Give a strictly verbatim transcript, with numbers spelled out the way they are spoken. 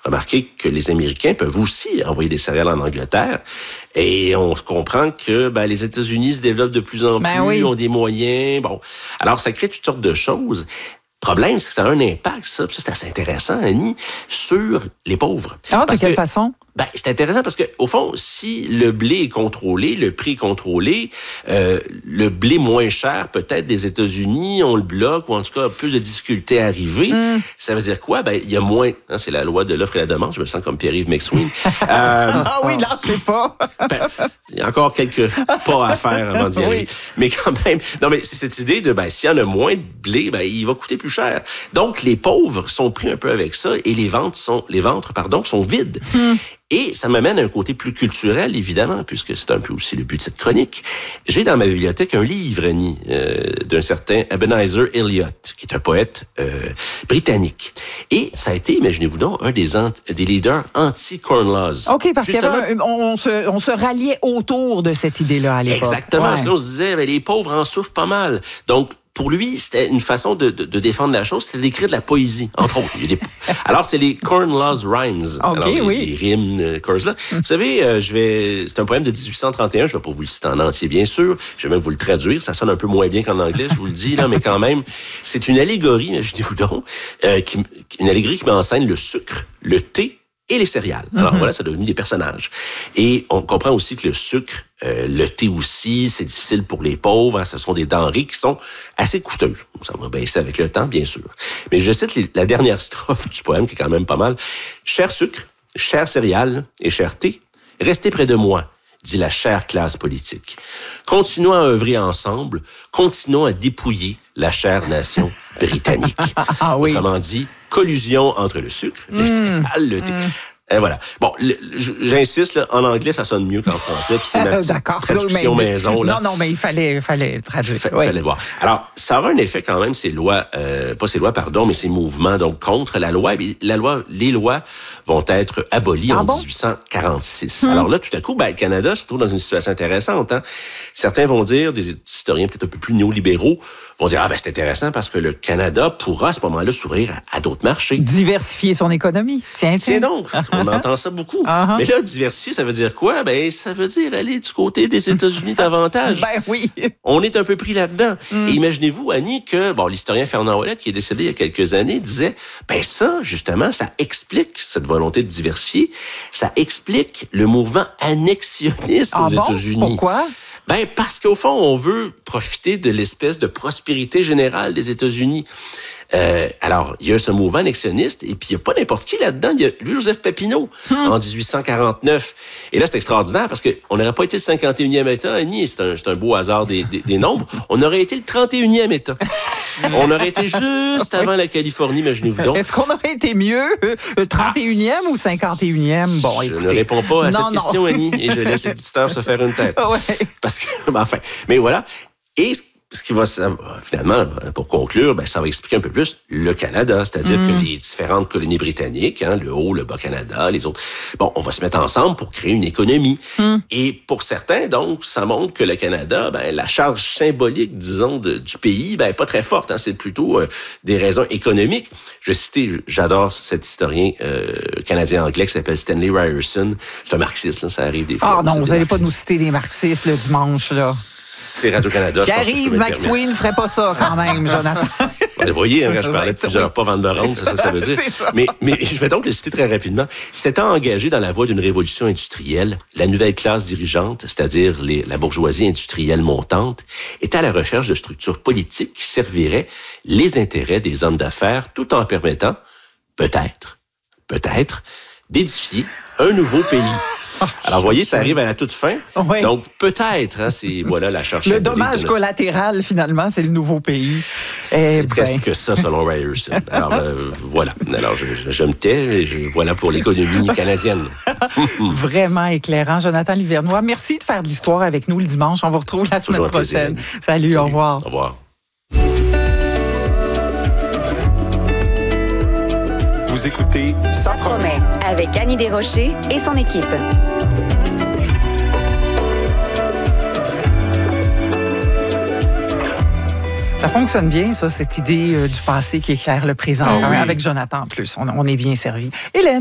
Remarquez que les Américains peuvent aussi envoyer des céréales en Angleterre. Et on se comprend que ben, les États-Unis se développent de plus en ben plus, oui. ont des moyens. Bon, alors ça crée toutes sortes de choses. Le problème, c'est que ça a un impact, ça, ça c'est assez intéressant, Annie, sur les pauvres. Ah, Parce de quelle que, façon? Ben, c'est intéressant parce que au fond, si le blé est contrôlé, le prix est contrôlé, euh, le blé moins cher peut-être des États-Unis, on le bloque ou en tout cas plus de difficultés à arriver. Mm. Ça veut dire quoi? Ben il y a moins. Hein, c'est la loi de l'offre et la demande. Je me sens comme Pierre-Yves McSween. euh, ah oui, là, je sais pas. ben, il y a encore quelques pas à faire avant d'y arriver. Oui. Mais quand même, non mais c'est cette idée de ben s'il y en a moins de blé, ben il va coûter plus cher. Donc les pauvres sont pris un peu avec ça et les ventes sont les ventres pardon sont vides. Mm. Et ça m'amène à un côté plus culturel, évidemment, puisque c'est un peu aussi le but de cette chronique. J'ai dans ma bibliothèque un livre, Annie, euh, d'un certain Ebenezer Elliott, qui est un poète euh, britannique. Et ça a été, imaginez-vous donc, un des, ant- des leaders anti-Corn Laws. OK, parce qu'on on se, on se ralliait autour de cette idée-là à l'époque. Exactement, ouais. parce que là, on se disait, ben, les pauvres en souffrent pas mal. Donc, pour lui, c'était une façon de, de, de défendre la chose, c'était d'écrire de la poésie, entre autres. Il y a des... Alors, c'est les Corn Laws Rhymes. OK, Alors, les, oui. les rimes, euh, chorus là. Mm. Vous savez, euh, je vais... c'est un poème de dix-huit cent trente et un, je vais pas vous le citer en entier, bien sûr. Je vais même vous le traduire, ça sonne un peu moins bien qu'en anglais, je vous le dis, là, mais quand même, c'est une allégorie, imaginez-vous donc, euh, qui, une allégorie qui met en scène le sucre, le thé, et les céréales. Alors mm-hmm. voilà, ça a devenu des personnages. Et on comprend aussi que le sucre, euh, le thé aussi, c'est difficile pour les pauvres. Hein, ce sont des denrées qui sont assez coûteuses. Ça va baisser avec le temps, bien sûr. Mais je cite les, la dernière strophe du poème, qui est quand même pas mal. « Cher sucre, chère céréales et cher thé, restez près de moi, dit la chère classe politique. Continuons à œuvrer ensemble, continuons à dépouiller la chère nation britannique. » Ah oui. Autrement dit, collusion entre le sucre, mmh. les céréales, le thé. Mmh. Et voilà. Bon, le, j'insiste, là, en anglais, ça sonne mieux qu'en français. Puis c'est ma petite traduction mais, maison. Là. Non, non, mais il fallait, fallait traduire. Il oui. fallait voir. Alors, ça aura un effet quand même, ces lois, euh, pas ces lois, pardon, mais ces mouvements donc contre la loi. La loi, les lois vont être abolies ah en bon? dix-huit cent quarante-six. Hum. Alors là, tout à coup, ben, le Canada se trouve dans une situation intéressante. Hein? Certains vont dire, des historiens peut-être un peu plus néolibéraux, vont dire, ah ben c'est intéressant parce que le Canada pourra à ce moment-là s'ouvrir à, à d'autres marchés. Diversifier son économie. Tiens, tiens. Tiens donc, on entend ça beaucoup. Uh-huh. Mais là, diversifier, ça veut dire quoi? Ben, ça veut dire aller du côté des États-Unis davantage. Ben oui. On est un peu pris là-dedans. Mm. Et imaginez-vous, Annie, que, bon, l'historien Fernand Ouellette, qui est décédé il y a quelques années, disait, ben ça, justement, ça explique cette volonté de diversifier. Ça explique le mouvement annexionniste ah aux bon? États-Unis. Pourquoi? Ben, parce qu'au fond, on veut profiter de l'espèce de prospérité générale des États-Unis. Euh, alors, il y a ce mouvement annexionniste, et puis il n'y a pas n'importe qui là-dedans. Il y a Louis-Joseph Papineau, hum. en dix-huit cent quarante-neuf. Et là, c'est extraordinaire, parce qu'on n'aurait pas été le cinquante et unième État, Annie, c'est un, c'est un beau hasard des, des, des nombres. On aurait été le trente et unième État. On aurait été juste avant la Californie, imaginez-vous donc. Est-ce qu'on aurait été mieux, euh, trente et unième ah, ou cinquante et unième? Bon, je écoutez. ne réponds pas à non, cette non. question, Annie, et je laisse les auditeurs se faire une tête. Ouais. Parce que, ben, enfin, mais voilà. Et ce qui va, finalement, pour conclure, ben, ça va expliquer un peu plus le Canada, c'est-à-dire mmh. que les différentes colonies britanniques, hein, le Haut, le Bas-Canada, les autres, bon, on va se mettre ensemble pour créer une économie. Mmh. Et pour certains, donc, ça montre que le Canada, ben, la charge symbolique, disons, de, du pays, ben, pas très forte, hein, c'est plutôt euh, des raisons économiques. Je vais citer, j'adore cet historien euh, canadien-anglais qui s'appelle Stanley Ryerson. C'est un marxiste, là, ça arrive des fois. Ah non, vous n'allez pas nous citer des marxistes le dimanche, là. C'est Radio-Canada. Pierre-Yves McSween ne ferait pas ça quand même, Jonathan. Vous voyez, hein, quand je parlais de plusieurs pas vendre de ronde, c'est ça que ça veut dire. Ça. Mais, mais je vais donc le citer très rapidement. S'étant engagé dans la voie d'une révolution industrielle, la nouvelle classe dirigeante, c'est-à-dire les, la bourgeoisie industrielle montante, était à la recherche de structures politiques qui serviraient les intérêts des hommes d'affaires tout en permettant, peut-être, peut-être, d'édifier un nouveau pays. Alors, vous voyez, ça arrive à la toute fin. Oui. Donc, peut-être, hein, c'est, voilà, la charge. Le dommage notre... collatéral, finalement, c'est le nouveau pays. C'est eh presque ben. ça, selon Ryerson. Alors, euh, voilà. Alors, je, je, je me tais et je, voilà pour l'économie canadienne. Vraiment éclairant. Jonathan Livernois, merci de faire de l'histoire avec nous le dimanche. On vous retrouve la semaine prochaine. Salut, Salut, au revoir. Au revoir. Vous écoutez Ça promet avec Annie Desrochers et son équipe. Ça fonctionne bien, ça, cette idée euh, du passé qui éclaire le présent. Ah oui. Avec Jonathan en plus. On, on est bien servi. Hélène.